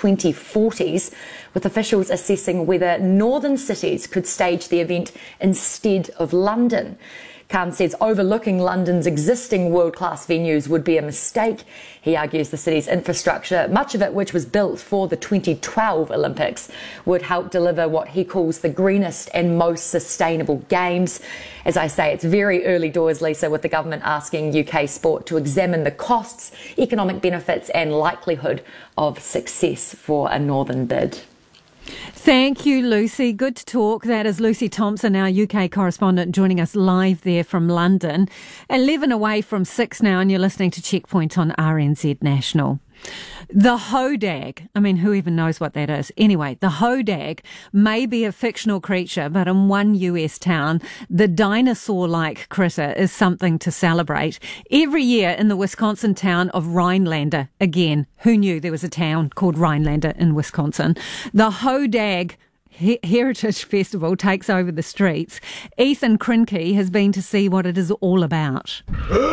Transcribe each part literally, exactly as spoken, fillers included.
twenty forties, with officials assessing whether northern cities could stage the event instead of London. Khan says overlooking London's existing world-class venues would be a mistake. He argues the city's infrastructure, much of it which was built for the twenty twelve Olympics, would help deliver what he calls the greenest and most sustainable games. As I say, it's very early doors, Lisa, with the government asking U K sport to examine the costs, economic benefits and likelihood of success for a northern bid. Thank you, Lucy. Good to talk. That is Lucy Thompson, our U K correspondent, joining us live there from London. eleven away from six now, and you're listening to Checkpoint on R N Z National. The hodag, I mean, who even knows what that is? Anyway, the hodag may be a fictional creature, but in one U S town, the dinosaur-like critter is something to celebrate. Every year in the Wisconsin town of Rhinelander, again, who knew there was a town called Rhinelander in Wisconsin? The hodag Heritage Festival takes over the streets. Ethan Krinke has been to see what it is all about.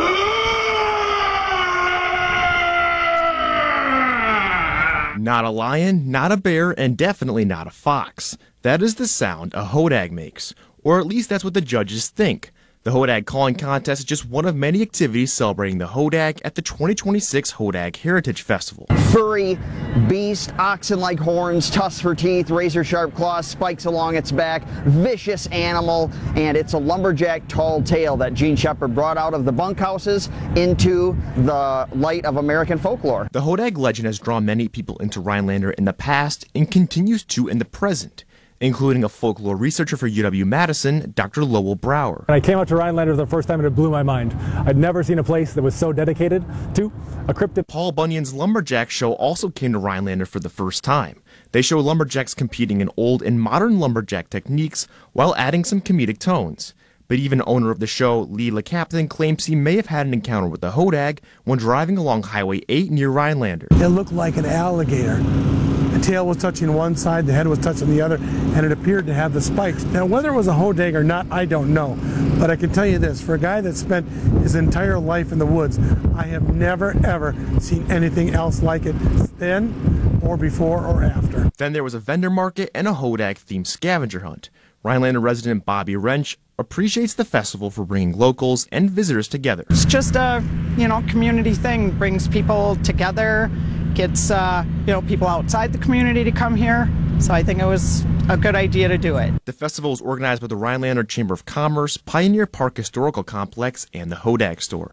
Not a lion, not a bear, and definitely not a fox. That is the sound a hodag makes, or at least that's what the judges think. The Hodag Calling Contest is just one of many activities celebrating the hodag at the twenty twenty-six Hodag Heritage Festival. Furry beast, oxen-like horns, tusks for teeth, razor-sharp claws, spikes along its back, vicious animal, and it's a lumberjack tall tale that Gene Shepard brought out of the bunkhouses into the light of American folklore. The hodag legend has drawn many people into Rhinelander in the past and continues to in the present, including a folklore researcher for U W-Madison, Doctor Lowell Brower. When I came out to Rhinelander the first time, and it blew my mind. I'd never seen a place that was so dedicated to a cryptid. Paul Bunyan's Lumberjack Show also came to Rhinelander for the first time. They show lumberjacks competing in old and modern lumberjack techniques while adding some comedic tones. But even owner of the show, Lee LeCaptain, claims he may have had an encounter with the hodag when driving along Highway eight near Rhinelander. It looked like an alligator. The tail was touching one side, the head was touching the other, and it appeared to have the spikes. Now, whether it was a hodag or not, I don't know. But I can tell you this, for a guy that spent his entire life in the woods, I have never, ever seen anything else like it then or before or after. Then there was a vendor market and a hodag-themed scavenger hunt. Rhinelander resident Bobby Wrench appreciates the festival for bringing locals and visitors together. It's just a, you know, community thing, brings people together, gets, uh, you know, people outside the community to come here. So I think it was a good idea to do it. The festival is organized by the Rhinelander Chamber of Commerce, Pioneer Park Historical Complex, and the Hodag Store.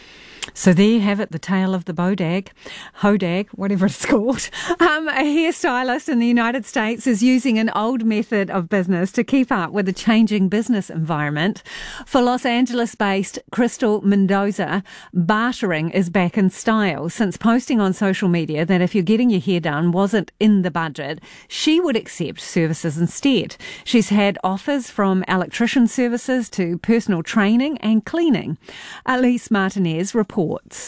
So there you have it, the tale of the bodag, hodag, whatever it's called. Um, a hairstylist in the United States is using an old method of business to keep up with the changing business environment. For Los Angeles-based Crystal Mendoza, bartering is back in style. Since posting on social media that if you're getting your hair done wasn't in the budget, she would accept services instead. She's had offers from electrician services to personal training and cleaning. Elise Martinez reports.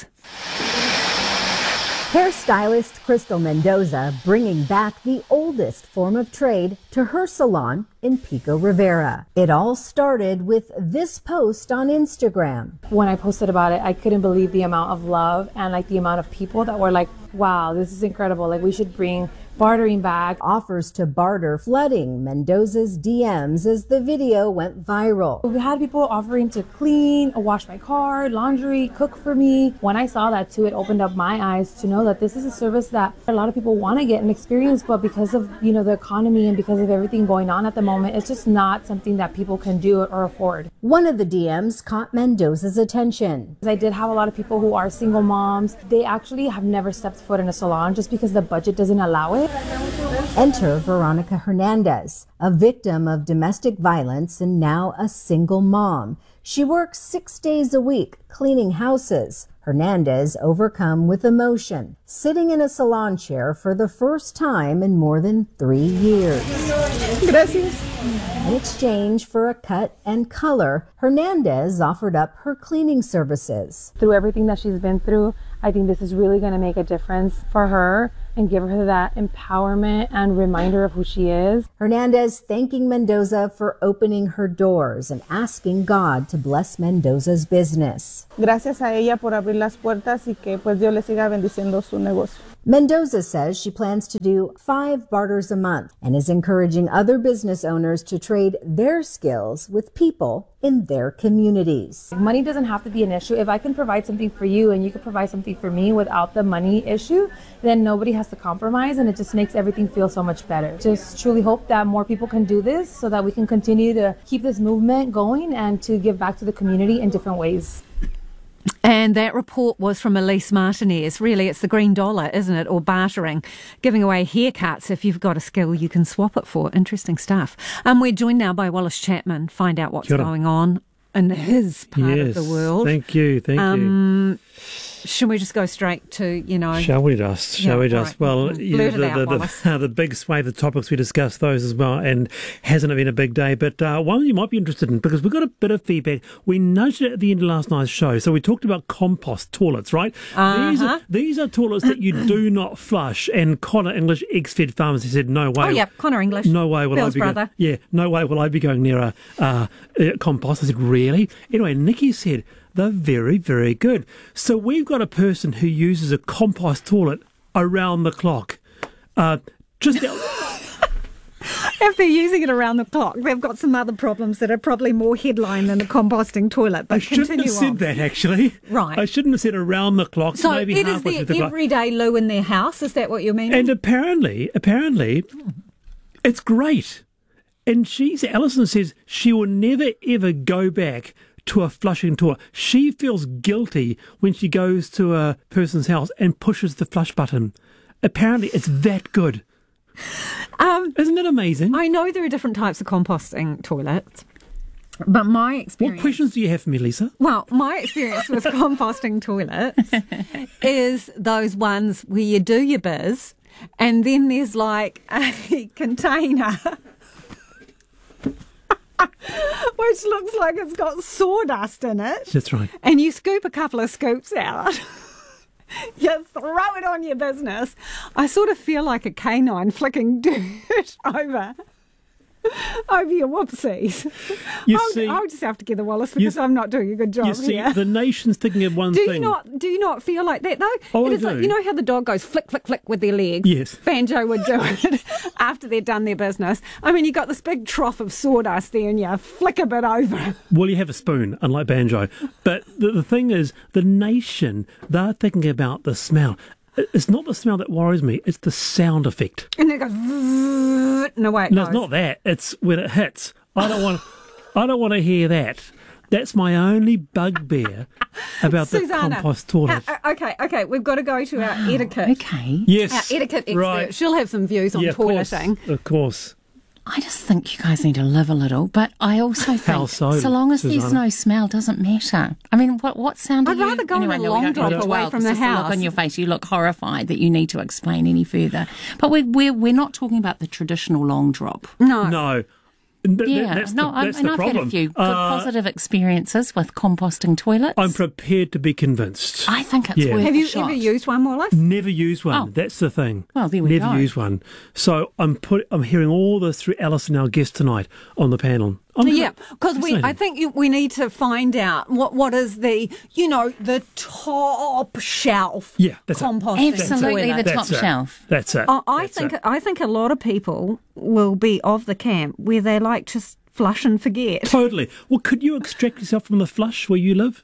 Hairstylist Crystal Mendoza bringing back the oldest form of trade to her salon in Pico Rivera. It all started with this post on Instagram. When I posted about it, I couldn't believe the amount of love and like the amount of people that were like, wow, this is incredible. Like we should bring bartering back. Offers to barter flooding Mendoza's D Ms as the video went viral. We had people offering to clean, wash my car, laundry, cook for me. When I saw that too, it opened up my eyes to know that this is a service that a lot of people want to get and experience, but because of, you know, the economy and because of everything going on at the moment, it's just not something that people can do or afford. One of the D Ms caught Mendoza's attention. I did have a lot of people who are single moms. They actually have never stepped foot in a salon just because the budget doesn't allow it. Enter Veronica Hernandez, a victim of domestic violence and now a single mom. She works six days a week cleaning houses. Hernandez overcome with emotion, sitting in a salon chair for the first time in more than three years. Gracias. In exchange for a cut and color, Hernandez offered up her cleaning services. Through everything that she's been through, I think this is really going to make a difference for her and give her that empowerment and reminder of who she is. Hernandez thanking Mendoza for opening her doors and asking God to bless Mendoza's business. Gracias a ella por abrir las puertas y que pues Dios le siga bendiciendo su negocio. Mendoza says she plans to do five barters a month and is encouraging other business owners to trade their skills with people in their communities. Money doesn't have to be an issue. If I can provide something for you and you can provide something for me without the money issue, then nobody has to compromise, and it just makes everything feel so much better. Just truly hope that more people can do this so that we can continue to keep this movement going and to give back to the community in different ways. And that report was from Elise Martinez. Really, it's the green dollar, isn't it? Or bartering, giving away haircuts. If you've got a skill, you can swap it for. Interesting stuff. Um, we're joined now by Wallace Chapman. Find out what's going on in his part yes, of the world. Thank you, thank um, you. Should we just go straight to, you know... Shall we just? Shall yeah, we just? Right. Well, Mm-hmm. yeah, the, out, the, the, the big swathe of topics, we discussed those as well, and hasn't it been a big day? But uh, one you might be interested in, because we got a bit of feedback. We nudged it at the end of last night's show. So we talked about compost toilets, right? Uh-huh. These are these are toilets that you do not flush. And Connor English, ex-Fed Pharmacy, said, no way. Oh, yeah, Connor English. No way will Bill's I be brother. Going, yeah, no way will I be going near a uh, uh, compost. I said, really? Anyway, Nikki said, they're very, very good. So we've got a person who uses a compost toilet around the clock. Uh, just If they're using it around the clock, they've got some other problems that are probably more headline than a composting toilet. But I shouldn't continue have said on. that, actually. Right. I shouldn't have said around the clock. So maybe it is halfway their through the clock. everyday loo in their house. Is that what you mean? And apparently, apparently, it's great. And she's, Alison says she will never, ever go back to a flushing toilet. She feels guilty when she goes to a person's house and pushes the flush button. Apparently, it's that good. Um, Isn't it amazing? I know there are different types of composting toilets, but my experience... What questions do you have for me, Lisa? Well, my experience with composting toilets is those ones where you do your biz and then there's like a container which looks like it's got sawdust in it. That's right. And you scoop a couple of scoops out. You throw it on your business. I sort of feel like a canine flicking dirt over over your whoopsies. You I'll, see, I'll just have to get the Wallace because you, I'm not doing a good job You see, here. the nation's thinking of one do thing. You not, do you not feel like that, though? Oh, it I is do. Like, you know how the dog goes flick, flick, flick with their legs? Yes. Banjo would do it after they'd done their business. I mean, you got this big trough of sawdust there and you flick a bit over. Well, you have a spoon, unlike Banjo. But the, the thing is, the nation, they're thinking about the smell. It's not the smell that worries me, it's the sound effect. And then it goes, no way it No, goes. it's not that. It's when it hits. I don't want I don't want to hear that. That's my only bugbear about the Susanna, compost toilet. Uh, okay, okay, we've got to go to our etiquette. Okay. Yes. Our etiquette expert. Right. She'll have some views on yeah, of course, toileting. Of course. I just think you guys need to live a little, but I also think How so, long as there's Susanna? no smell, doesn't matter. I mean, what what sound do I'd you... rather go on anyway, a no, long we don't drop need to away dwell, from 'cause the just the house. look on your face, you look horrified that you need to explain any further. But we're, we're, we're not talking about the traditional long drop. No. No. Th- Yeah, that's no, the, I- that's and the I've problem. had a few good Uh, positive experiences with composting toilets. I'm prepared to be convinced. I think it's Yeah. worth Have a you shot. ever used one, Wallace? Never used one. Oh. That's the thing. Well, there we Never go. used one. So I'm put. I'm hearing all this through Alison, our guest tonight, on the panel. I'm Yeah, because we, fascinating. I think you, we need to find out what, what is the, you know, the top shelf Yeah, that's it. composting Absolutely toilet. the top That's it. shelf. That's it. I, I That's think it. I think a lot of people will be of the camp where they like just flush and forget. Totally. Well, could you extract yourself from the flush where you live?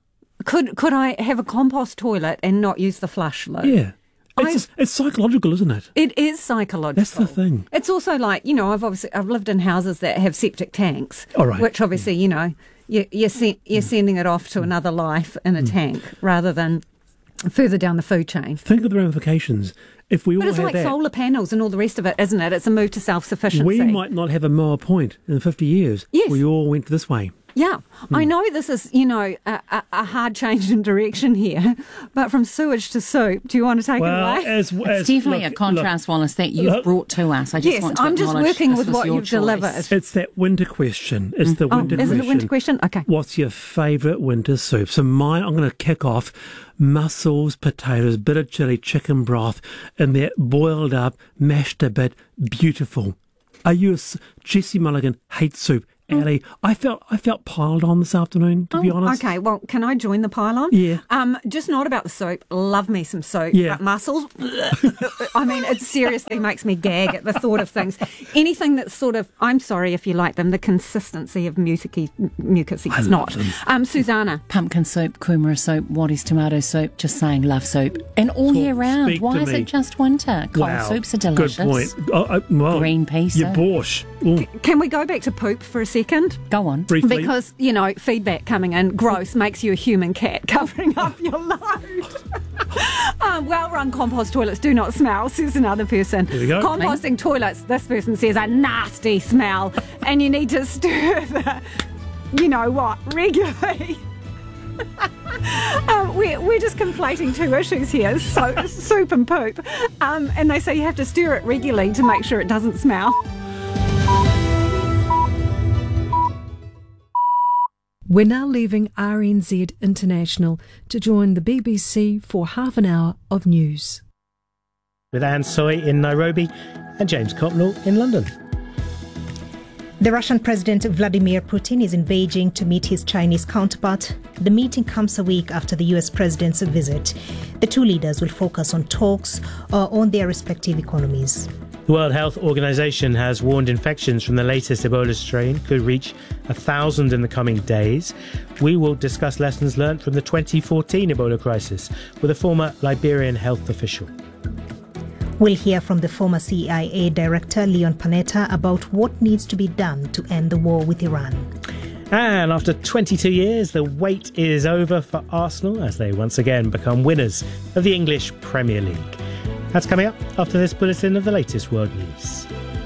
Could could I have a compost toilet and not use the flush loo? Yeah. It's, I- just, it's psychological, isn't it? It is psychological. That's the thing. It's also like, you know, I've obviously I've lived in houses that have septic tanks, All right. which obviously, you know, you, you're sen- you're sending it off to another life in a tank rather than further down the food chain. Think of the ramifications. If we But all it's had like that, solar panels and all the rest of it, isn't it? It's a move to self-sufficiency. we might not have a mower point in fifty years. Yes. We all went this way. Yeah, I know this is, you know, a, a, a hard change in direction here, but from sewage to soup, do you want to take Well, it away? as, It's as definitely look, a contrast, Wallace, that you've look. brought to us. I just Yes, want to I'm just acknowledge working this with was what your you've choice. delivered. Look, it's that winter question. It's the Oh, winter is question. it a winter question? Okay. What's your favourite winter soup? So mine, I'm going to kick off mussels, potatoes, bit of chilli, chicken broth, and that boiled up, mashed a bit, beautiful. Are you a s- Jessie Mulligan hates soup? Ali, I felt I felt piled on this afternoon, to oh, be honest. Okay, well, can I join the pile-on? Yeah. Um, just not about the soap. Love me some soap. Yeah. But muscles, I mean, it seriously makes me gag at the thought of things. Anything that's sort of, I'm sorry if you like them, the consistency of mucusy, mucusy. It's not. Um, Susanna. Pumpkin soup, kumara soup, what is tomato soup? Just saying, love soup. And all year round. Speak Why to is me. it just winter? Cold Wow. soups are delicious. Good point. Oh, uh, well, Green pea Your soup. borscht. Ooh. Can we go back to poop for a second? Go on. Briefly. Because, you know, feedback coming in, gross, makes you a human cat covering up your load. um, well-run compost toilets do not smell, says another person. There we go. Composting toilets, this person says, a nasty smell. And you need to stir the, you know what, regularly. um, we're, we're just conflating two issues here, so, soup and poop. Um, and they say you have to stir it regularly to make sure it doesn't smell. We're now leaving R N Z International to join the B B C for half an hour of news. With Anne Soy in Nairobi and James Copnell in London. The Russian President Vladimir Putin is in Beijing to meet his Chinese counterpart. The meeting comes a week after the U S president's visit. The two leaders will focus on talks uh, on their respective economies. The World Health Organization has warned infections from the latest Ebola strain could reach a thousand in the coming days. We will discuss lessons learned from the twenty fourteen Ebola crisis with a former Liberian health official. We'll hear from the former C I A director Leon Panetta about what needs to be done to end the war with Iran. And after twenty-two years, the wait is over for Arsenal as they once again become winners of the English Premier League. That's coming up after this bulletin of the latest world news.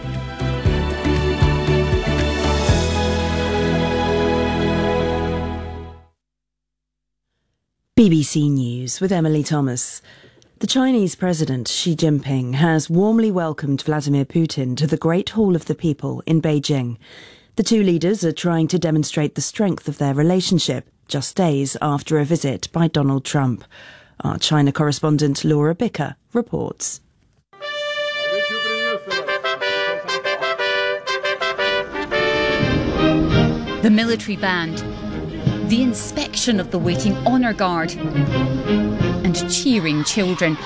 B B C News with Emily Thomas. The Chinese President Xi Jinping has warmly welcomed Vladimir Putin to the Great Hall of the People in Beijing. The two leaders are trying to demonstrate the strength of their relationship just days after a visit by Donald Trump. Our China correspondent Laura Bicker reports. The military band, the inspection of the waiting honour guard, and cheering children.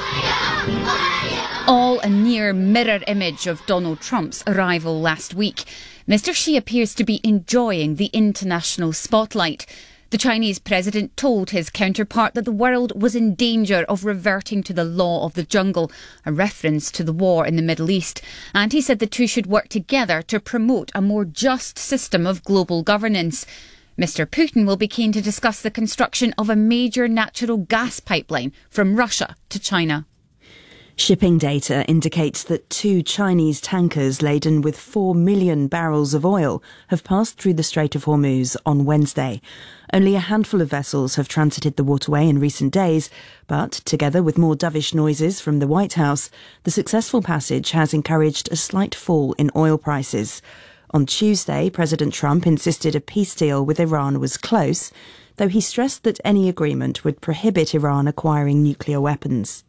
All a near mirror image of Donald Trump's arrival last week. Mister Xi appears to be enjoying the international spotlight. The Chinese president told his counterpart that the world was in danger of reverting to the law of the jungle, a reference to the war in the Middle East. And he said the two should work together to promote a more just system of global governance. Mister Putin will be keen to discuss the construction of a major natural gas pipeline from Russia to China. Shipping data indicates that two Chinese tankers laden with four million barrels of oil have passed through the Strait of Hormuz on Wednesday. Only a handful of vessels have transited the waterway in recent days, but together with more dovish noises from the White House, the successful passage has encouraged a slight fall in oil prices. On Tuesday, President Trump insisted a peace deal with Iran was close, though he stressed that any agreement would prohibit Iran acquiring nuclear weapons.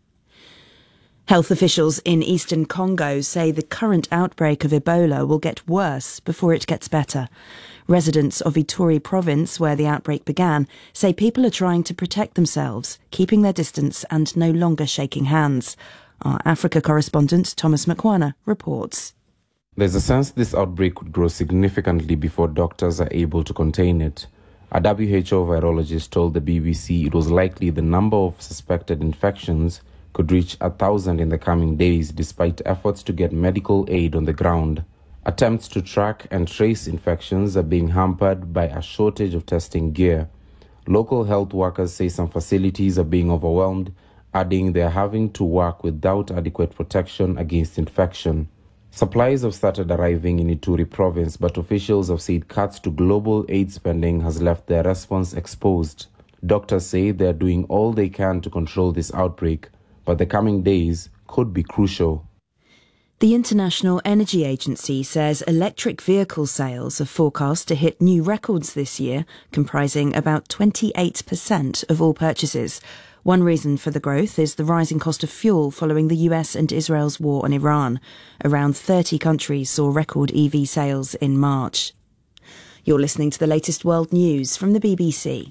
Health officials in eastern Congo say the current outbreak of Ebola will get worse before it gets better. Residents of Ituri province, where the outbreak began, say people are trying to protect themselves, keeping their distance and no longer shaking hands. Our Africa correspondent Thomas Makwana reports. There's a sense this outbreak could grow significantly before doctors are able to contain it. A W H O virologist told the B B C it was likely the number of suspected infections could reach a thousand in the coming days despite efforts to get medical aid on the ground. Attempts to track and trace infections are being hampered by a shortage of testing gear. Local health workers say some facilities are being overwhelmed, adding they are having to work without adequate protection against infection. Supplies have started arriving in Ituri province, but officials have said cuts to global aid spending has left their response exposed. Doctors say they are doing all they can to control this outbreak, but the coming days could be crucial. The International Energy Agency says electric vehicle sales are forecast to hit new records this year, comprising about twenty-eight percent of all purchases. One reason for the growth is the rising cost of fuel following the U S and Israel's war on Iran. Around thirty countries saw record E V sales in March. You're listening to the latest world news from the B B C.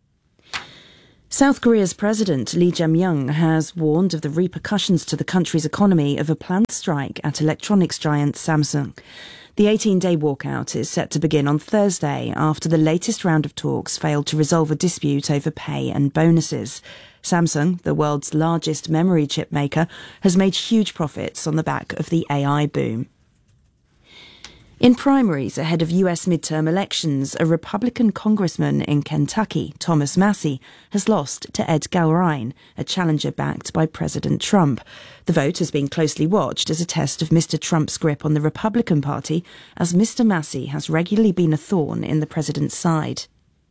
South Korea's President Lee Jae-myung has warned of the repercussions to the country's economy of a planned strike at electronics giant Samsung. The eighteen-day walkout is set to begin on Thursday after the latest round of talks failed to resolve a dispute over pay and bonuses. Samsung, the world's largest memory chip maker, has made huge profits on the back of the A I boom. In primaries ahead of U S midterm elections, a Republican congressman in Kentucky, Thomas Massie, has lost to Ed Galbraith, a challenger backed by President Trump. The vote has been closely watched as a test of Mister Trump's grip on the Republican Party, as Mister Massie has regularly been a thorn in the president's side.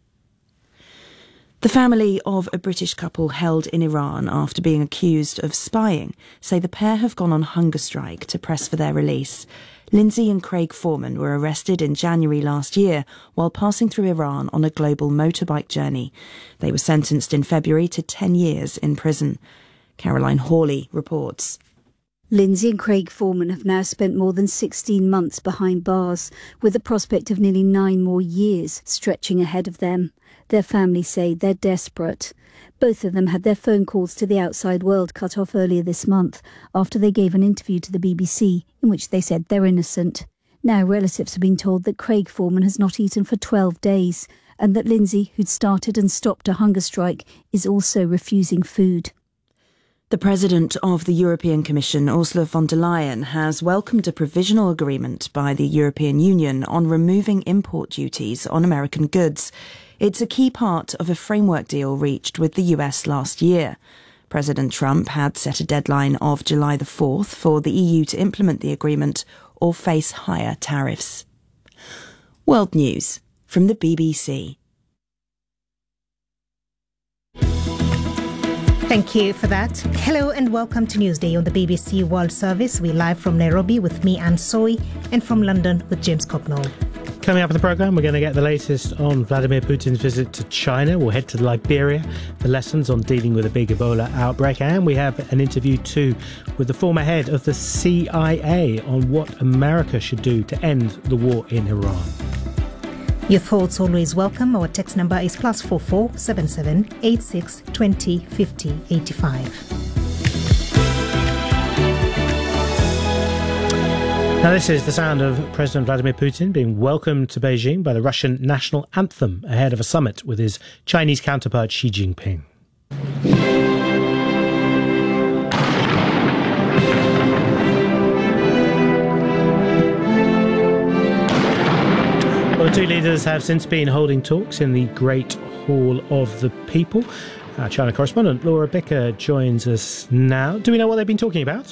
The family of a British couple held in Iran after being accused of spying say the pair have gone on hunger strike to press for their release. Lindsay and Craig Foreman were arrested in January last year while passing through Iran on a global motorbike journey. They were sentenced in February to ten years in prison. Caroline Hawley reports. Lindsay and Craig Foreman have now spent more than sixteen months behind bars, with the prospect of nearly nine more years stretching ahead of them. Their families say they're desperate. Both of them had their phone calls to the outside world cut off earlier this month after they gave an interview to the B B C in which they said they're innocent. Now relatives have been told that Craig Foreman has not eaten for twelve days and that Lindsay, who'd started and stopped a hunger strike, is also refusing food. The President of the European Commission, Ursula von der Leyen, has welcomed a provisional agreement by the European Union on removing import duties on American goods. It's a key part of a framework deal reached with the U S last year. President Trump had set a deadline of July the fourth for the E U to implement the agreement or face higher tariffs. World News from the B B C. Thank you for that. Hello and welcome to Newsday on the B B C World Service. We're live from Nairobi with me, Anne Soy, and from London with James Copnall. Coming up in the programme, we're going to get the latest on Vladimir Putin's visit to China. We'll head to Liberia, the lessons on dealing with a big Ebola outbreak, and we have an interview too with the former head of the C I A on what America should do to end the war in Iran. Your thoughts always welcome. Our text number is plus four four seven seven eight six twenty fifty eighty five. Now this is the sound of President Vladimir Putin being welcomed to Beijing by the Russian national anthem ahead of a summit with his Chinese counterpart Xi Jinping. Well, the two leaders have since been holding talks in the Great Hall of the People. Our China correspondent Laura Bicker joins us now. Do we know what they've been talking about?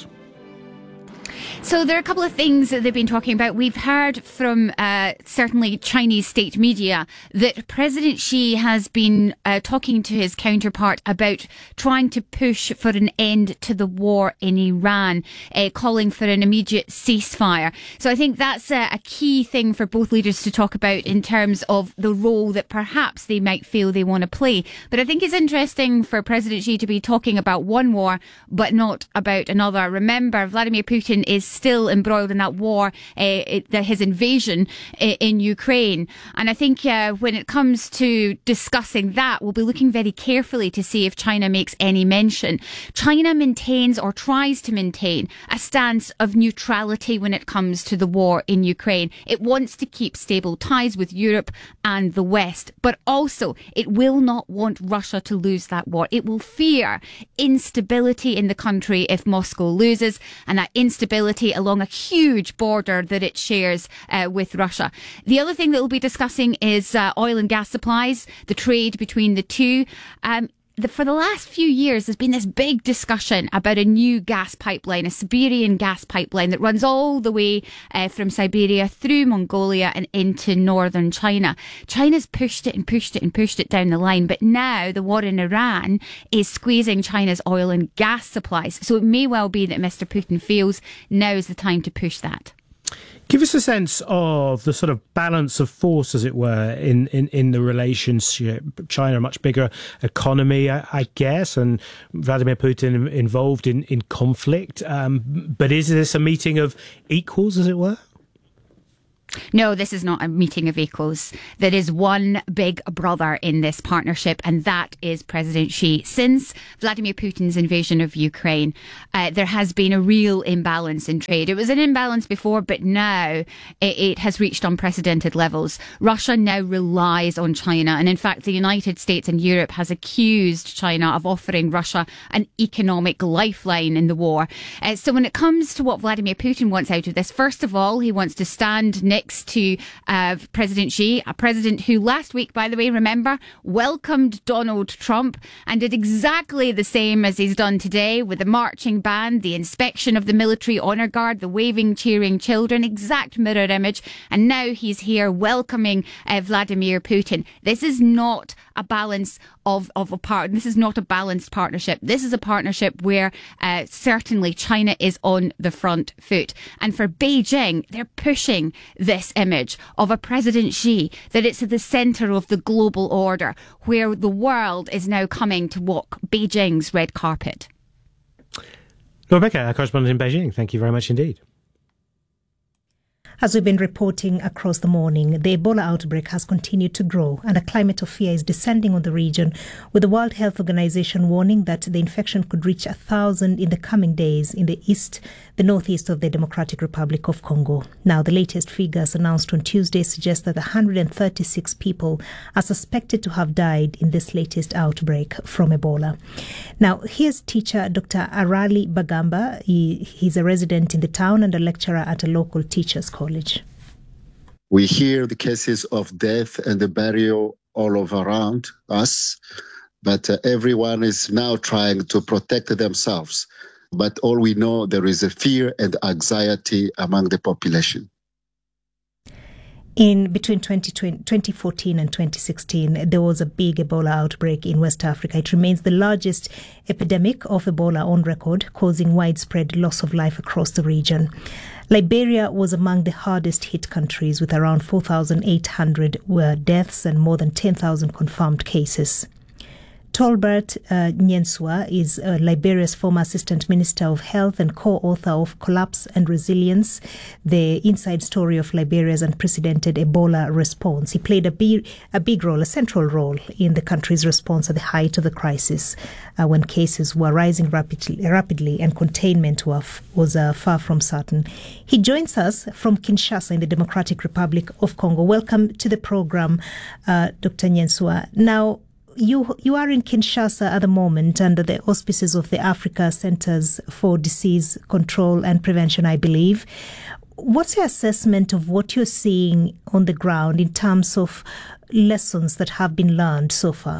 So there are a couple of things that they've been talking about. We've heard from uh, certainly Chinese state media that President Xi has been uh, talking to his counterpart about trying to push for an end to the war in Iran, uh, calling for an immediate ceasefire. So I think that's a, a key thing for both leaders to talk about in terms of the role that perhaps they might feel they want to play. But I think it's interesting for President Xi to be talking about one war but not about another. Remember, Vladimir Putin is still embroiled in that war, uh, it, his invasion uh, in Ukraine. And I think uh, when it comes to discussing that, we'll be looking very carefully to see if China makes any mention. China maintains or tries to maintain a stance of neutrality when it comes to the war in Ukraine. It wants to keep stable ties with Europe and the West, but also it will not want Russia to lose that war. It will fear instability in the country if Moscow loses, and that instability along a huge border that it shares uh, with Russia. The other thing that we'll be discussing is uh, oil and gas supplies, the trade between the two. Um, the, for the last few years, there's been this big discussion about a new gas pipeline, a Siberian gas pipeline that runs all the way uh, from Siberia through Mongolia and into northern China. China's pushed it and pushed it and pushed it down the line, but now the war in Iran is squeezing China's oil and gas supplies. So it may well be that Mister Putin feels now is the time to push that. Give us a sense of the sort of balance of force, as it were, in, in, in the relationship. China, a much bigger economy, I, I guess, and Vladimir Putin involved in, in conflict. Um, but is this a meeting of equals, as it were? No, this is not a meeting of equals. There is one big brother in this partnership, and that is President Xi. Since Vladimir Putin's invasion of Ukraine, uh, there has been a real imbalance in trade. It was an imbalance before, but now it, it has reached unprecedented levels. Russia now relies on China, and in fact, the United States and Europe has accused China of offering Russia an economic lifeline in the war. Uh, so when it comes to what Vladimir Putin wants out of this, first of all, he wants to stand next Next to uh, President Xi, a president who last week, by the way, remember, welcomed Donald Trump and did exactly the same as he's done today with the marching band, the inspection of the military honour guard, the waving, cheering children, exact mirror image. And now he's here welcoming uh, Vladimir Putin. This is not a balance of, of a part. This is not a balanced partnership. This is a partnership where uh, certainly China is on the front foot. And for Beijing, they're pushing this image of a President Xi, that it's at the centre of the global order, where the world is now coming to walk Beijing's red carpet. Rebecca, our correspondent in Beijing, thank you very much indeed. As we've been reporting across the morning, the Ebola outbreak has continued to grow and a climate of fear is descending on the region, with the World Health Organization warning that the infection could reach a thousand in the coming days in the east, the northeast of the Democratic Republic of Congo. Now, the latest figures announced on Tuesday suggest that one hundred thirty-six people are suspected to have died in this latest outbreak from Ebola. Now, here's teacher Doctor Arali Bagamba. He, he's a resident in the town and a lecturer at a local teachers' college. We hear the cases of death and the burial all over around us, but uh, everyone is now trying to protect themselves. But all we know, there is a fear and anxiety among the population. In between twenty fourteen and twenty sixteen, there was a big Ebola outbreak in West Africa. It remains the largest epidemic of Ebola on record, causing widespread loss of life across the region. Liberia was among the hardest hit countries, with around four thousand eight hundred deaths and more than ten thousand confirmed cases. Tolbert uh, Nyensua is uh, Liberia's former Assistant Minister of Health and co-author of Collapse and Resilience, the inside story of Liberia's unprecedented Ebola response. He played a big, a big role, a central role in the country's response at the height of the crisis, uh, when cases were rising rapidly, rapidly and containment were, was uh, far from certain. He joins us from Kinshasa in the Democratic Republic of Congo. Welcome to the program, uh, Doctor Nyensua. Now, You you are in Kinshasa at the moment under the auspices of the Africa Centers for Disease Control and Prevention, I believe. What's your assessment of what you're seeing on the ground in terms of lessons that have been learned so far?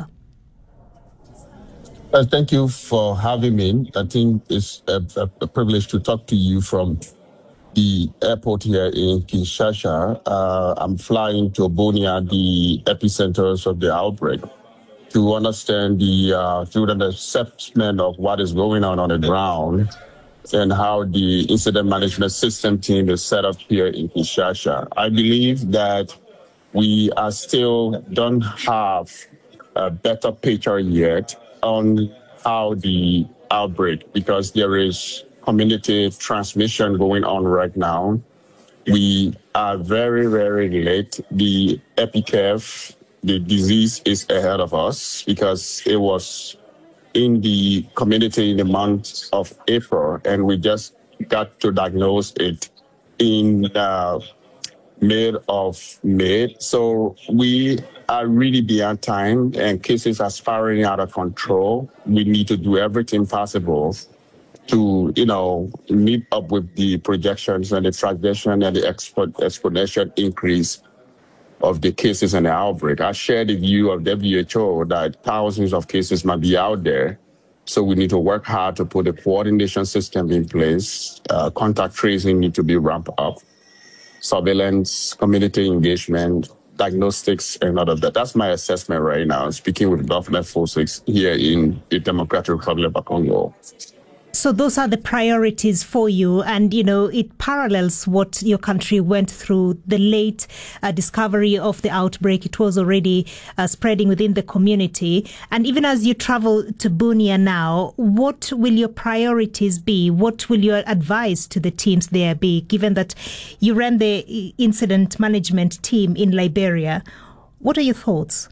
Uh, thank you for having me. I think it's a, a, a privilege to talk to you from the airport here in Kinshasa. Uh, I'm flying to Bunia, the epicenters of the outbreak, to understand the uh, to an assessment of what is going on on the ground and how the incident management system team is set up here in Kinshasa. I believe that we are still don't have a better picture yet on how the outbreak, because there is community transmission going on right now. We are very, very late. The epicurve, the disease is ahead of us because it was in the community in the month of April, and we just got to diagnose it in uh, mid of May. So we are really beyond time, and cases are spiraling out of control. We need to do everything possible to, you know, meet up with the projections and the transition and the expo- exponential increase of the cases and the outbreak. I share the view of W H O that thousands of cases might be out there. So we need to work hard to put a coordination system in place. Uh, contact tracing need to be ramped up. Surveillance, community engagement, diagnostics, and all of that. That's my assessment right now, speaking with government forces here in the Democratic Republic of Congo. So those are the priorities for you, and you know it parallels what your country went through. The late uh, discovery of the outbreak, it was already uh, spreading within the community. And even as you travel to Bunia now, what will your priorities be? What will your advice to the teams there be, given that you ran the incident management team in Liberia? What are your thoughts?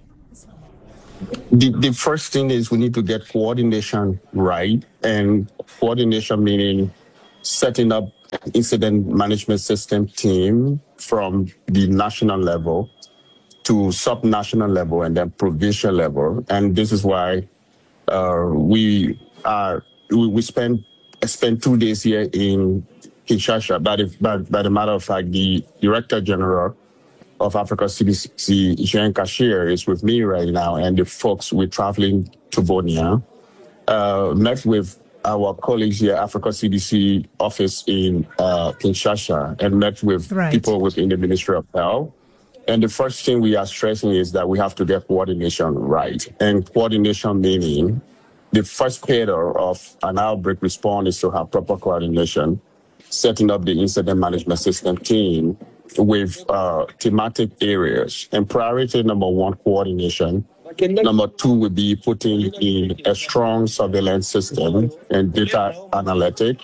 The, the first thing is we need to get coordination right, and coordination meaning setting up an incident management system team from the national level to sub-national level and then provincial level. And this is why uh, we are we, we spend spend two days here in Kinshasa. But if, by, by the matter of fact, the Director General of Africa C D C, Jean Kashir, is with me right now, and the folks we're traveling to Bunia, uh, met with our colleagues here, Africa C D C office in uh, Kinshasa, and met with right. people within the Ministry of Health. And the first thing we are stressing is that we have to get coordination right. And coordination meaning the first pillar of an outbreak response is to have proper coordination, setting up the incident management system team with uh, thematic areas. And priority number one, coordination. Number two would be putting in a strong surveillance system and data analytic,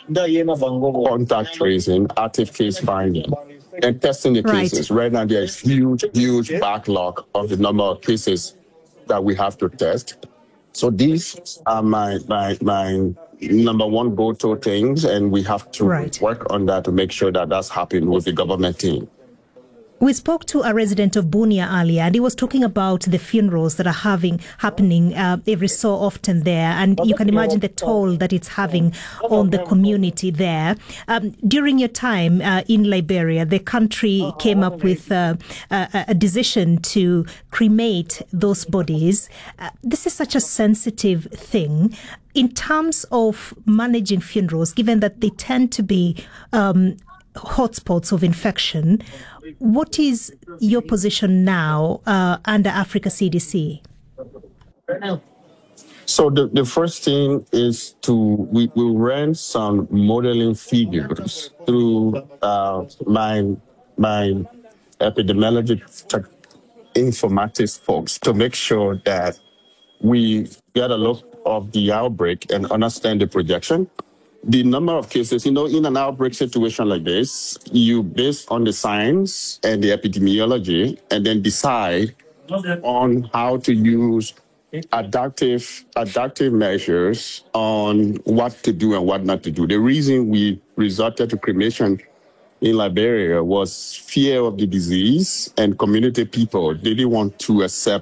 contact tracing, active case finding, and testing the Right. cases. Right now, there's huge, huge backlog of the number of cases that we have to test. So these are my my my number one go-to things, and we have to Right. work on that to make sure that that's happening with the government team. We spoke to a resident of Bunia earlier, and he was talking about the funerals that are having happening uh, every so often there, and you can imagine the toll that it's having on the community there. Um, during your time uh, in Liberia, the country came up with uh, a, a decision to cremate those bodies. Uh, this is such a sensitive thing. In terms of managing funerals, given that they tend to be um, hotspots of infection, what is your position now uh, under Africa C D C? So the, the first thing is to, we will run some modeling figures through uh, my, my epidemiology tech informatics folks to make sure that we get a look of the outbreak and understand the projection. The number of cases, you know, in an outbreak situation like this, you base on the science and the epidemiology and then decide on how to use adaptive adaptive measures on what to do and what not to do. The reason we resorted to cremation in Liberia was fear of the disease, and community people didn't want to accept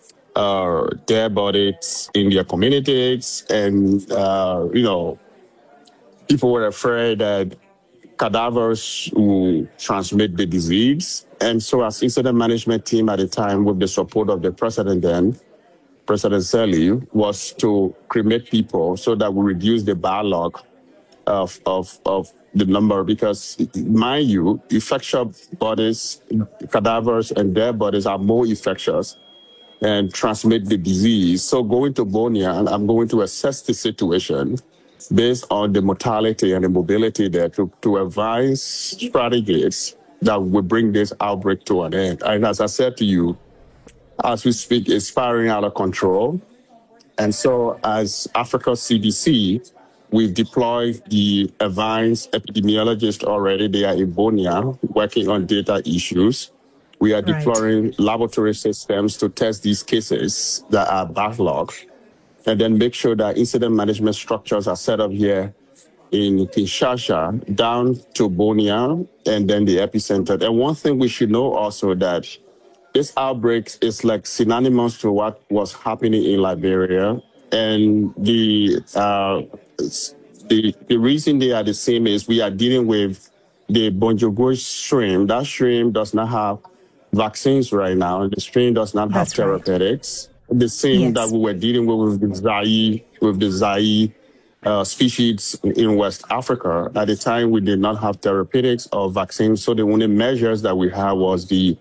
uh, dead bodies in their communities, and, uh, you know, people were afraid that cadavers will transmit the disease. And so as incident management team at the time, with the support of the president then, President Seli, was to cremate people so that we reduce the backlog of, of, of the number, because mind you, infectious bodies, cadavers and dead bodies are more infectious and transmit the disease. So going to Bunia, and I'm going to assess the situation based on the mortality and the mobility there to, to advise strategies that will bring this outbreak to an end. And as I said to you, as we speak, it's spiraling out of control. And so as Africa C D C, we've deployed the advanced epidemiologists already. They are in Bunia working on data issues. We are Right. deploying laboratory systems to test these cases that are backlogged, and then make sure that incident management structures are set up here in Kinshasa, down to Bunia, and then the epicenter. And one thing we should know also that this outbreak is like synonymous to what was happening in Liberia. And the, uh, the, the reason they are the same is we are dealing with the Bonjour stream. That stream does not have vaccines right now, and the stream does not have That's therapeutics. The same Yes. that we were dealing with with the Zaire, with the Zaire uh, species in West Africa. At the time, we did not have therapeutics or vaccines, so the only measures that we had was the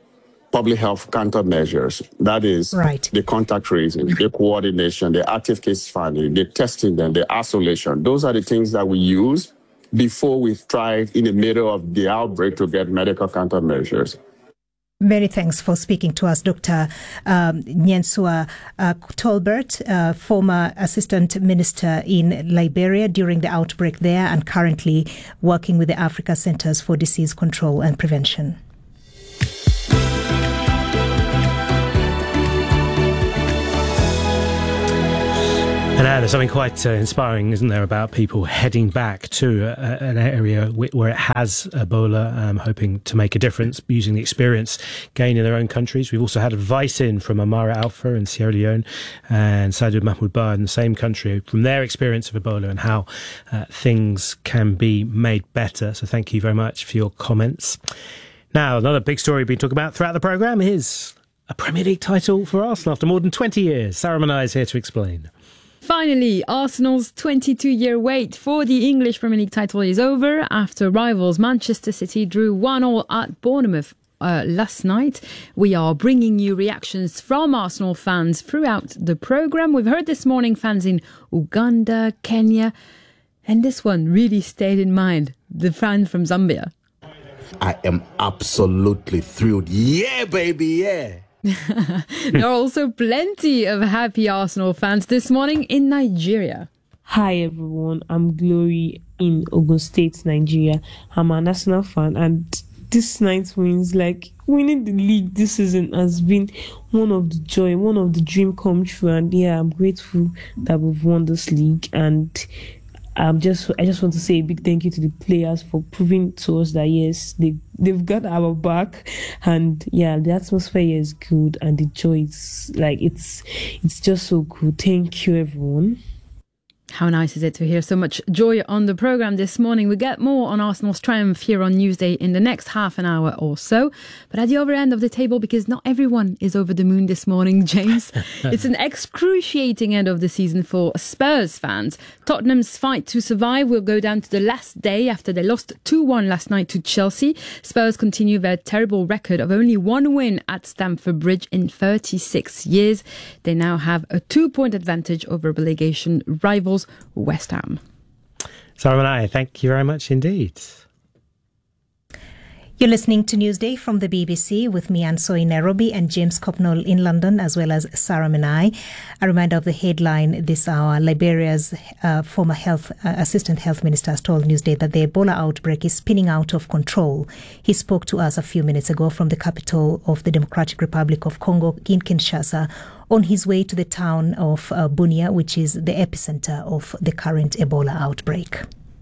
public health countermeasures. That is right. the contact tracing, the coordination, the active case finding, the testing, them, the isolation. Those are the things that we use before we try in the middle of the outbreak to get medical countermeasures. Many thanks for speaking to us, Doctor Um, Nyensua uh, Tolbert, uh, former Assistant Minister in Liberia during the outbreak there and currently working with the Africa Centers for Disease Control and Prevention. And now there's something quite uh, inspiring, isn't there, about people heading back to uh, an area w- where it has Ebola, um, hoping to make a difference using the experience gained in their own countries. We've also had advice in from Amara Alpha in Sierra Leone and Sadou Mahmoud Ba in the same country from their experience of Ebola and how uh, things can be made better. So thank you very much for your comments. Now, another big story we've been talking about throughout the programme is a Premier League title for Arsenal after more than twenty years. Sarah Manai is here to explain. Finally, Arsenal's twenty-two-year wait for the English Premier League title is over after rivals Manchester City drew one all at Bournemouth uh, last night. We are bringing you reactions from Arsenal fans throughout the programme. We've heard this morning fans in Uganda, Kenya, and this one really stayed in mind, the fan from Zambia. I am absolutely thrilled. Yeah, baby, yeah. There are also plenty of happy Arsenal fans this morning in Nigeria. Hi everyone, I'm Glory in Ogun State, Nigeria. I'm an Arsenal fan and this night's wins, like winning the league this season has been one of the joy, one of the dream come true, and yeah, I'm grateful that we've won this league. And I'm just, I just want to say a big thank you to the players for proving to us that yes, they, they've got our back, and yeah, the atmosphere here is good, and the joy is like, it's, it's just so good. Thank you, everyone. How nice is it to hear so much joy on the programme this morning. We get more on Arsenal's triumph here on Newsday in the next half an hour or so. But at the other end of the table, because not everyone is over the moon this morning, James, it's an excruciating end of the season for Spurs fans. Tottenham's fight to survive will go down to the last day after they lost two one last night to Chelsea. Spurs continue their terrible record of only one win at Stamford Bridge in thirty-six years. They now have a two-point advantage over relegation rivals West Ham. Sarah and I, thank you very much indeed. You're listening to Newsday from the B B C with me, Anne Soy in Nairobi, and James Copnall in London, as well as Sarah Manai. A reminder of the headline this hour: Liberia's uh, former health uh, assistant health minister has told Newsday that the Ebola outbreak is spinning out of control. He spoke to us a few minutes ago from the capital of the Democratic Republic of Congo in Kinshasa, on his way to the town of uh, Bunia, which is the epicenter of the current Ebola outbreak.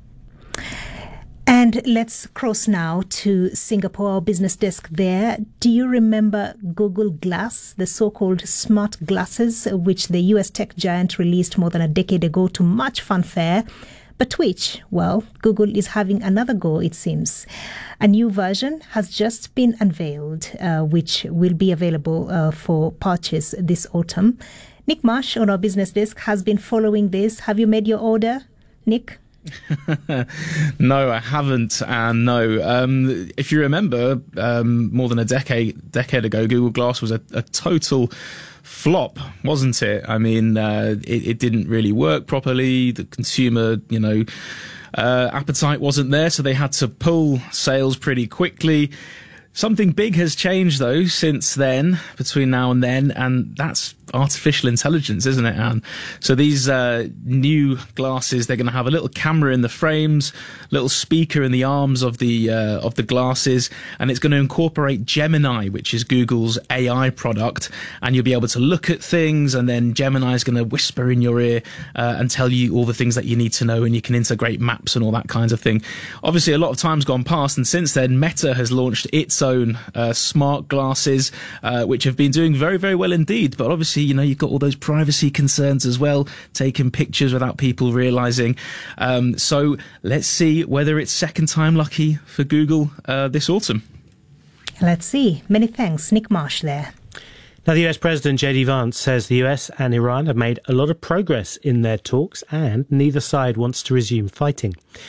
And let's cross now to Singapore, our business desk there. Do you remember Google Glass, the so-called smart glasses, which the U S tech giant released more than a decade ago to much fanfare? But which, well, Google is having another go, it seems. A new version has just been unveiled, uh, which will be available uh, for purchase this autumn. Nick Marsh on our business desk has been following this. Have you made your order, Nick? No, I haven't. And no, um, if you remember, um, more than a decade decade ago, Google Glass was a, a total flop, wasn't it? I mean, uh, it, it didn't really work properly. The consumer, you know, uh, appetite wasn't there, so they had to pull sales pretty quickly. Something big has changed, though, since then, between now and then, and that's artificial intelligence, isn't it, Anne? So these uh, new glasses, they're going to have a little camera in the frames, little speaker in the arms of the uh, of the glasses, and it's going to incorporate Gemini, which is Google's A I product, and you'll be able to look at things, and then Gemini is going to whisper in your ear uh, and tell you all the things that you need to know, and you can integrate maps and all that kinds of thing. Obviously, a lot of time's gone past, and since then, Meta has launched its own uh, smart glasses, uh, which have been doing very, very well indeed, but obviously, you know, you've got all those privacy concerns as well, taking pictures without people realizing. Um, so let's see whether it's second time lucky for Google uh, this autumn. Let's see. Many thanks. Nick Marsh there. Now, the U S President J D Vance says the U S and Iran have made a lot of progress in their talks and neither side wants to resume fighting.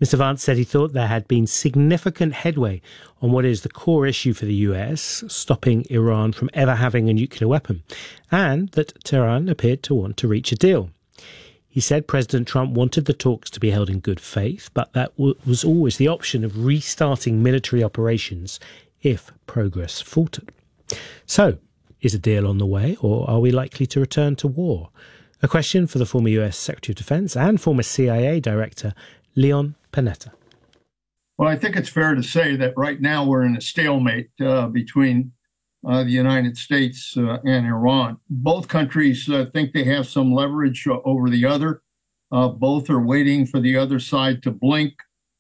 Mister Vance said he thought there had been significant headway on what is the core issue for the U S, stopping Iran from ever having a nuclear weapon, and that Tehran appeared to want to reach a deal. He said President Trump wanted the talks to be held in good faith, but that w- was always the option of restarting military operations if progress faltered. So, is a deal on the way, or are we likely to return to war? A question for the former U S Secretary of Defense and former C I A Director, Leon Panetta. Well, I think it's fair to say that right now we're in a stalemate uh, between uh, the United States uh, and Iran. Both countries uh, think they have some leverage uh, over the other. Uh, both are waiting for the other side to blink.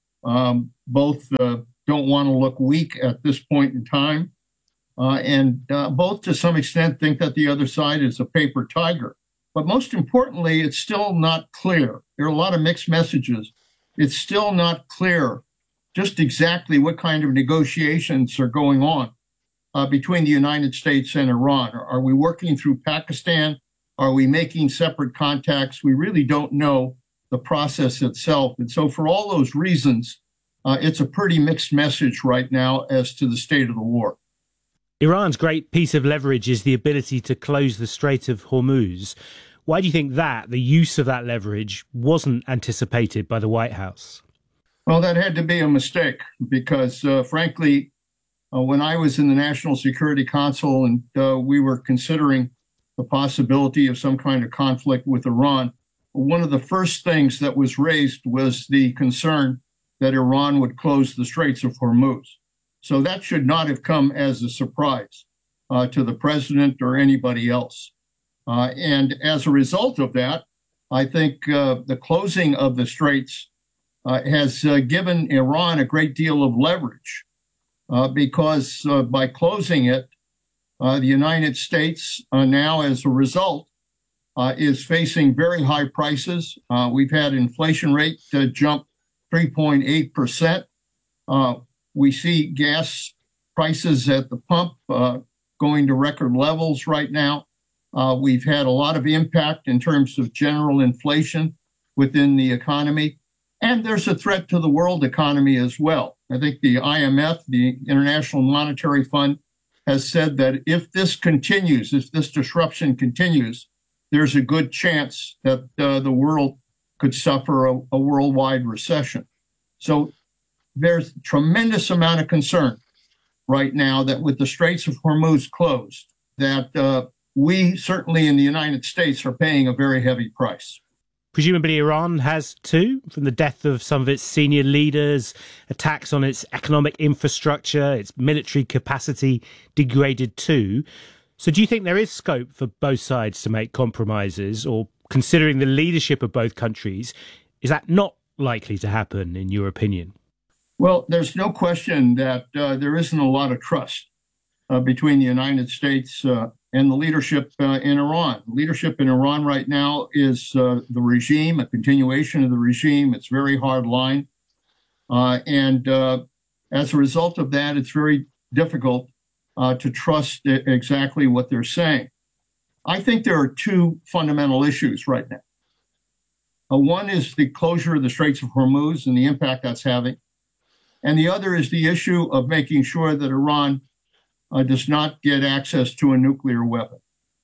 Um, both uh, don't want to look weak at this point in time. Uh, and uh, both, to some extent, think that the other side is a paper tiger. But most importantly, it's still not clear. There are a lot of mixed messages. It's still not clear just exactly what kind of negotiations are going on uh, between the United States and Iran. Are we working through Pakistan? Are we making separate contacts? We really don't know the process itself. And so for all those reasons, uh, it's a pretty mixed message right now as to the state of the war. Iran's great piece of leverage is the ability to close the Strait of Hormuz. Why do you think that, the use of that leverage, wasn't anticipated by the White House? Well, that had to be a mistake because, uh, frankly, uh, when I was in the National Security Council and uh, we were considering the possibility of some kind of conflict with Iran, one of the first things that was raised was the concern that Iran would close the Straits of Hormuz. So that should not have come as a surprise uh, to the president or anybody else. Uh, and as a result of that, I think uh, the closing of the straits uh, has uh, given Iran a great deal of leverage uh, because uh, by closing it, uh, the United States uh, now, as a result, uh, is facing very high prices. Uh, we've had inflation rate uh, jump three point eight percent. Uh, we see gas prices at the pump uh, going to record levels right now. Uh, we've had a lot of impact in terms of general inflation within the economy. And there's a threat to the world economy as well. I think the I M F, the International Monetary Fund, has said that if this continues, if this disruption continues, there's a good chance that uh, the world could suffer a, a worldwide recession. So there's a tremendous amount of concern right now that with the Straits of Hormuz closed, that uh, we certainly in the United States are paying a very heavy price. Presumably Iran has too, from the death of some of its senior leaders, attacks on its economic infrastructure, its military capacity degraded too. So do you think there is scope for both sides to make compromises, or considering the leadership of both countries, is that not likely to happen in your opinion? Well, there's no question that uh, there isn't a lot of trust uh, between the United States uh, and the leadership uh, in Iran. Leadership in Iran right now is uh, the regime, a continuation of the regime. It's very hard line. Uh, and uh, as a result of that, it's very difficult uh, to trust exactly what they're saying. I think there are two fundamental issues right now. Uh, one is the closure of the Straits of Hormuz and the impact that's having. And the other is the issue of making sure that Iran uh, does not get access to a nuclear weapon.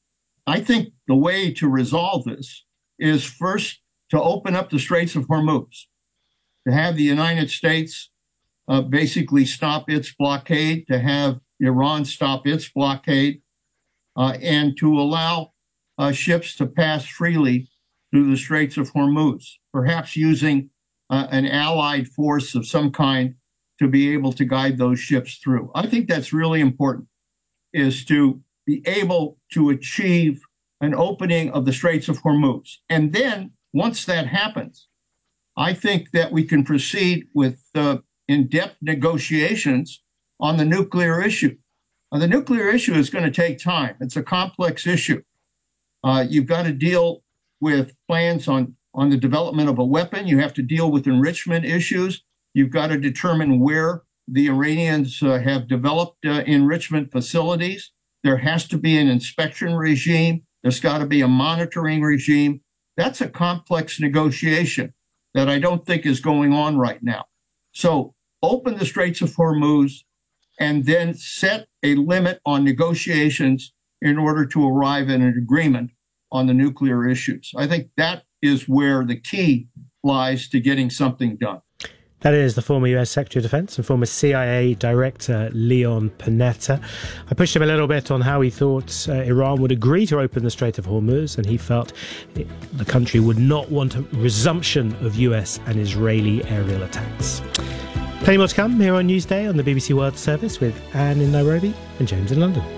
I think the way to resolve this is first to open up the Straits of Hormuz, to have the United States uh, basically stop its blockade, to have Iran stop its blockade, uh, and to allow uh, ships to pass freely through the Straits of Hormuz, perhaps using uh, an allied force of some kind to be able to guide those ships through. I think that's really important, is to be able to achieve an opening of the Straits of Hormuz. And then once that happens, I think that we can proceed with uh, in-depth negotiations on the nuclear issue. Uh, the nuclear issue is going to take time. It's a complex issue. Uh, you've got to deal with plans on, on the development of a weapon. You have to deal with enrichment issues. You've got to determine where the Iranians uh, have developed uh, enrichment facilities. There has to be an inspection regime. There's got to be a monitoring regime. That's a complex negotiation that I don't think is going on right now. So open the Straits of Hormuz and then set a limit on negotiations in order to arrive at an agreement on the nuclear issues. I think that is where the key lies to getting something done. That is the former U S Secretary of Defense and former C I A Director Leon Panetta. I pushed him a little bit on how he thought uh, Iran would agree to open the Strait of Hormuz, and he felt it, the country would not want a resumption of U S and Israeli aerial attacks. Plenty more to come here on Newsday on the B B C World Service with Anne in Nairobi and James in London.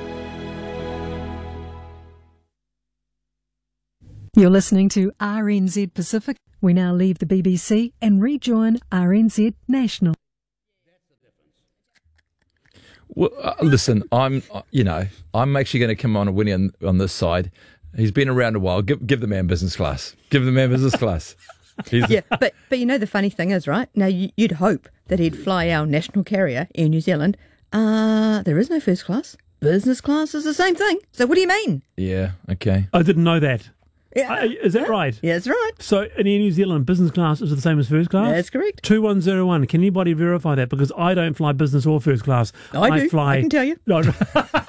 You're listening to R N Z Pacific. We now leave the B B C and rejoin R N Z National. Well, uh, listen, I'm, uh, you know, I'm actually going to come on a Winnie on, on this side. He's been around a while. Give, give the man business class. Give the man business class. He's yeah, but but you know the funny thing is, right? Now you, you'd hope that he'd fly our national carrier, Air New Zealand. Uh, there is no first class. Business class is the same thing. So what do you mean? Yeah, okay. I didn't know that. Yeah. Uh, is that right? Yeah, that's right. So in Air New Zealand, business class is the same as first class? That's correct. two one zero one. Can anybody verify that? Because I don't fly business or first class. I, I do. fly. I can tell you. No, no.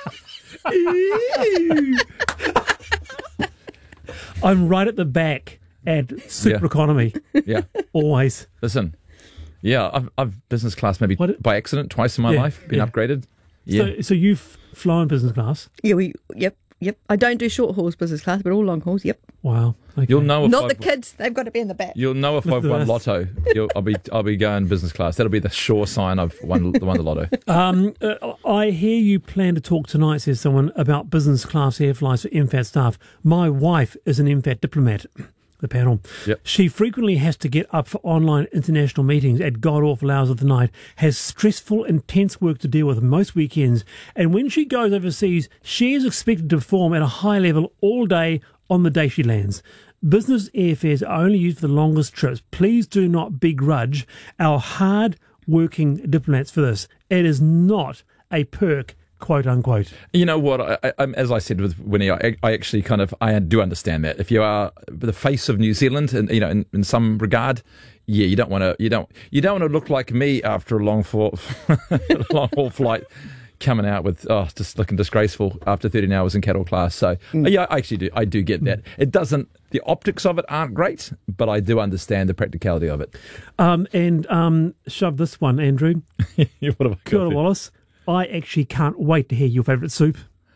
I'm right at the back at super Yeah. economy. Yeah. Always. Listen, yeah, I've, I've business class maybe What- by accident twice in my Yeah, life, been yeah. upgraded. Yeah. So, so you've flown business class? Yeah, we. Yep, yep. I don't do short hauls business class, but all long hauls. Yep. Wow. Okay. You'll know if Not I've, the kids. They've got to be in the back. You'll know if I've won lotto. You'll, I'll be I'll be going business class. That'll be the sure sign I've won, won the lotto. Um, uh, I hear you plan to talk tonight, says someone, about business class air flights for M FAT staff. My wife is an M FAT diplomat. The panel. Yep. She frequently has to get up for online international meetings at god-awful hours of the night, has stressful, intense work to deal with most weekends, and when she goes overseas, she is expected to perform at a high level all day on the day she lands. Business airfares are only used for the longest trips. Please do not begrudge our hard-working diplomats for this. It is not a perk, quote unquote. You know what? I, I, as I said with Winnie, I, I actually kind of I do understand that. If you are the face of New Zealand, and you know, in, in some regard, yeah, you don't want to, you don't, you don't want to look like me after a long haul, long haul flight, coming out with oh, just looking disgraceful after thirteen hours in cattle class. So mm. yeah, I actually do, I do get that. It doesn't. The optics of it aren't great, but I do understand the practicality of it. Um, and um, shove this one, Andrew. What have I got Kia ora, there? Wallace. I actually can't wait to hear your favourite soup.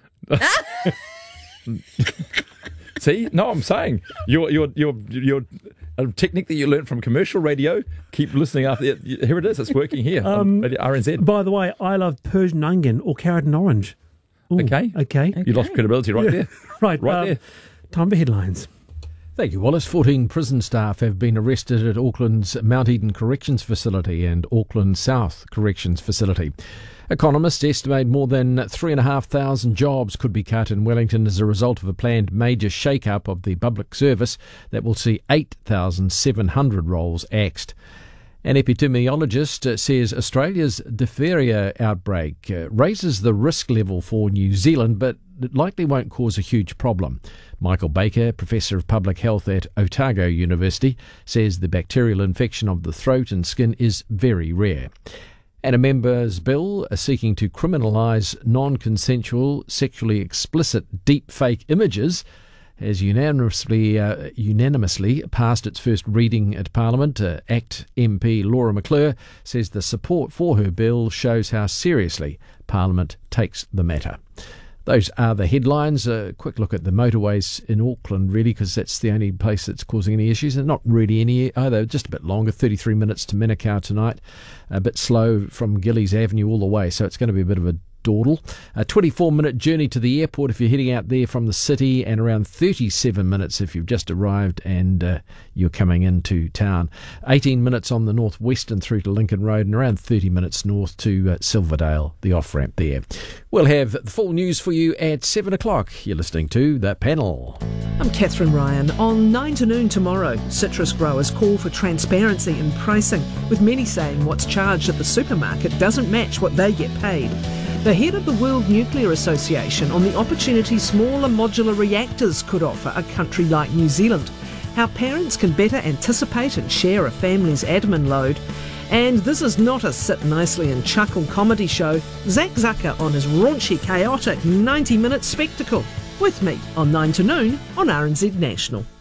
See, no, I'm saying your your your your a technique that you learned from commercial radio. Keep listening after it. Here it is. It's working here Um, on R N Z. By the way, I love Persian onion or carrot and orange. Ooh, Okay. Okay. You lost credibility right Yeah, there. Right. Right um, there. Time for headlines. Thank you, Wallace. fourteen prison staff have been arrested at Auckland's Mount Eden Corrections Facility and Auckland South Corrections Facility. Economists estimate more than three thousand five hundred jobs could be cut in Wellington as a result of a planned major shake-up of the public service that will see eight thousand seven hundred roles axed. An epidemiologist uh, says Australia's diphtheria outbreak uh, raises the risk level for New Zealand, but it likely won't cause a huge problem. Michael Baker, Professor of Public Health at Otago University, says the bacterial infection of the throat and skin is very rare. And a member's bill seeking to criminalise non-consensual, sexually explicit deep-fake images has unanimously uh, unanimously passed its first reading at Parliament. Uh, ACT M P Laura McClure says the support for her bill shows how seriously Parliament takes the matter. Those are the headlines. A quick look at the motorways in Auckland, really, because that's the only place that's causing any issues. And not really any either, just a bit longer, thirty-three minutes to Minakau tonight. A bit slow from Gillies Avenue all the way, so it's going to be a bit of a dawdle. A twenty-four minute journey to the airport if you're heading out there from the city, and around thirty-seven minutes if you've just arrived and uh, you're coming into town. eighteen minutes on the northwestern through to Lincoln Road, and around thirty minutes north to uh, Silverdale, the off-ramp there. We'll have the full news for you at seven o'clock. You're listening to The Panel. I'm Catherine Ryan. On nine to noon tomorrow, citrus growers call for transparency in pricing, with many saying what's charged at the supermarket doesn't match what they get paid. The head of the World Nuclear Association on the opportunity smaller modular reactors could offer a country like New Zealand. how parents can better anticipate and share a family's admin load. And this is not a sit nicely and chuckle comedy show. Zach Zucker on his raunchy, chaotic ninety minute spectacle. With me on nine to noon on R N Z National.